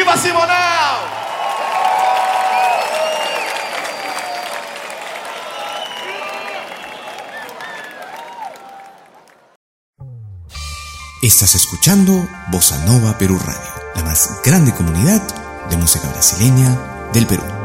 ¡Viva Simonao! Estás escuchando Bossa Nova Perú Radio, la más grande comunidad de música brasileña del Perú.